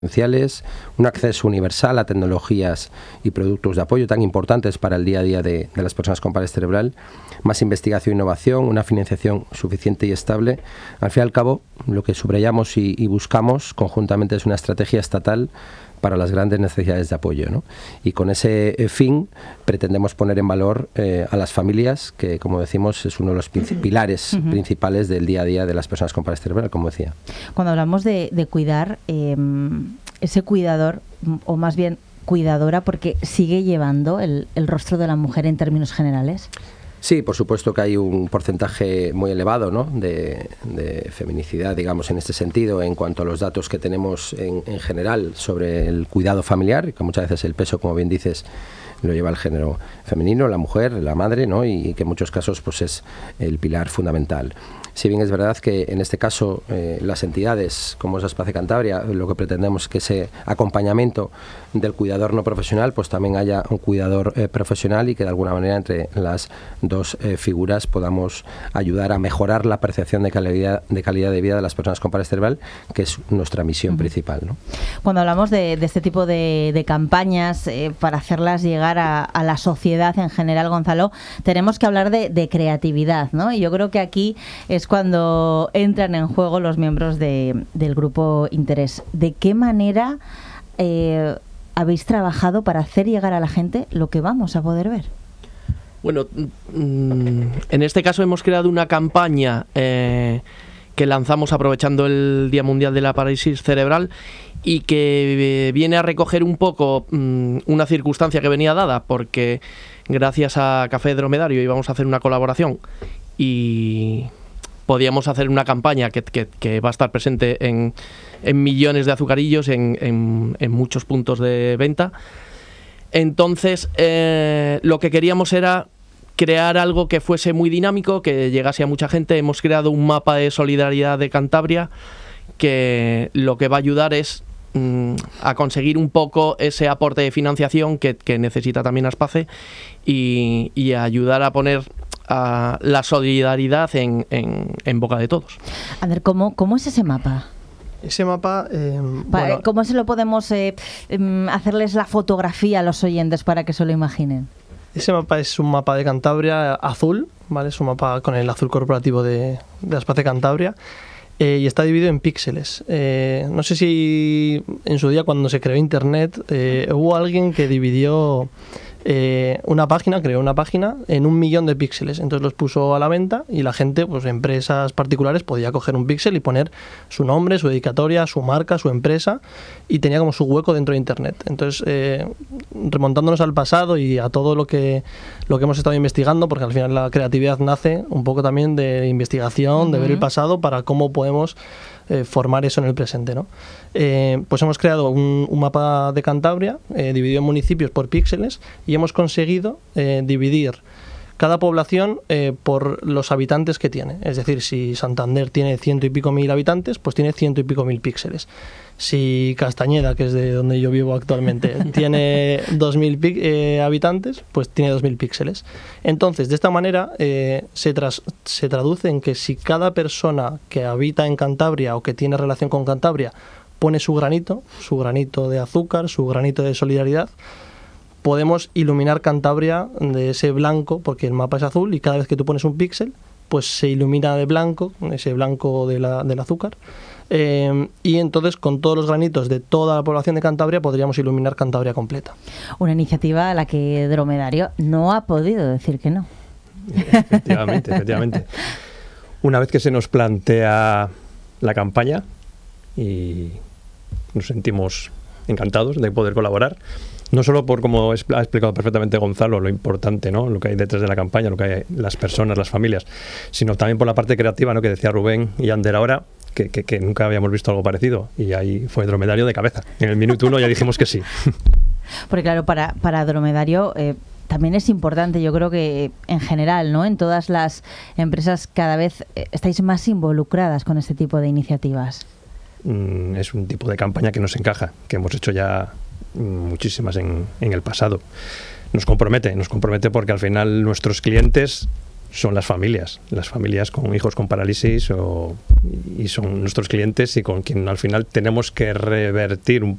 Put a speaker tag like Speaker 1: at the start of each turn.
Speaker 1: un acceso universal a tecnologías y productos de apoyo tan importantes para el día a día de las personas con parálisis cerebral, más investigación e innovación, una financiación suficiente y estable. Al fin y al cabo, lo que subrayamos y buscamos conjuntamente es una estrategia estatal para las grandes necesidades de apoyo, ¿no? Y con ese fin pretendemos poner en valor a las familias, que como decimos es uno de los pilares principales del día a día de las personas con parálisis cerebral, como decía.
Speaker 2: Cuando hablamos de cuidar, ese cuidador, o más bien cuidadora, porque sigue llevando el rostro de la mujer en términos generales.
Speaker 1: Sí, por supuesto que hay un porcentaje muy elevado, ¿no?, de feminicidad, digamos, en este sentido, en cuanto a los datos que tenemos en general sobre el cuidado familiar, que muchas veces el peso, como bien dices, lo lleva el género femenino, la mujer, la madre, ¿no?, y que en muchos casos pues es el pilar fundamental. Si bien es verdad que en este caso las entidades como es Aspace Cantabria, lo que pretendemos es que ese acompañamiento del cuidador no profesional, pues también haya un cuidador profesional y que de alguna manera entre las dos figuras podamos ayudar a mejorar la percepción de calidad de vida de las personas con parálisis cerebral, que es nuestra misión principal, ¿no?
Speaker 2: Cuando hablamos de este tipo de campañas para hacerlas llegar a la sociedad en general, Gonzalo, tenemos que hablar de creatividad, ¿no? Y yo creo que aquí es cuando entran en juego los miembros del grupo Interés. ¿De qué manera habéis trabajado para hacer llegar a la gente lo que vamos a poder ver?
Speaker 3: Bueno, en este caso hemos creado una campaña que lanzamos aprovechando el Día Mundial de la Parálisis Cerebral y que viene a recoger un poco una circunstancia que venía dada, porque gracias a Café Dromedario íbamos a hacer una colaboración y podíamos hacer una campaña que va a estar presente en millones de azucarillos en muchos puntos de venta. Entonces, lo que queríamos era crear algo que fuese muy dinámico, que llegase a mucha gente. Hemos creado un mapa de solidaridad de Cantabria que lo que va a ayudar es a conseguir un poco ese aporte de financiación que necesita también Aspace y a ayudar a poner a la solidaridad en boca de todos.
Speaker 2: A ver, ¿cómo es ese mapa?
Speaker 4: Ese mapa...
Speaker 2: ¿Cómo se lo podemos hacerles la fotografía a los oyentes para que se lo imaginen?
Speaker 4: Ese mapa es un mapa de Cantabria azul, ¿vale? Es un mapa con el azul corporativo de Aspace Cantabria. Y está dividido en píxeles. No sé si en su día, cuando se creó Internet, hubo alguien que dividió creó una página en 1 millón de píxeles. Entonces los puso a la venta y la gente, pues empresas particulares, podía coger un píxel y poner su nombre, su dedicatoria, su marca, su empresa, y tenía como su hueco dentro de Internet. Entonces, remontándonos al pasado y a todo lo que hemos estado investigando, porque al final la creatividad nace un poco también de investigación, de ver el pasado para cómo podemos formar eso en el presente, ¿no? Pues hemos creado un mapa de Cantabria dividido en municipios por píxeles y hemos conseguido dividir cada población por los habitantes que tiene. Es decir, si Santander tiene 100 y pico mil habitantes, pues tiene 100 y pico mil píxeles. Si Castañeda, que es de donde yo vivo actualmente, tiene 2.000 habitantes, pues tiene 2.000 píxeles. Entonces, de esta manera se traduce en que si cada persona que habita en Cantabria o que tiene relación con Cantabria pone su granito de azúcar, su granito de solidaridad, podemos iluminar Cantabria de ese blanco, porque el mapa es azul y cada vez que tú pones un píxel, pues se ilumina de blanco, ese blanco del azúcar. Y entonces con todos los granitos de toda la población de Cantabria podríamos iluminar Cantabria completa.
Speaker 2: Una iniciativa a la que Dromedario no ha podido decir que no.
Speaker 5: Efectivamente. Una vez que se nos plantea la campaña y nos sentimos encantados de poder colaborar, no solo por, como ha explicado perfectamente Gonzalo, lo importante, ¿no?, lo que hay detrás de la campaña, lo que hay las personas, las familias, sino también por la parte creativa, ¿no?, que decía Rubén y Ander ahora, que nunca habíamos visto algo parecido, y ahí fue Dromedario de cabeza. En el minuto 1 ya dijimos que sí.
Speaker 2: Porque claro, para Dromedario también es importante, yo creo que en general, ¿no?, en todas las empresas cada vez estáis más involucradas con este tipo de iniciativas.
Speaker 5: Es un tipo de campaña que nos encaja, que hemos hecho ya muchísimas en el pasado. Nos compromete porque al final nuestros clientes son las familias con hijos con parálisis y son nuestros clientes y con quien al final tenemos que revertir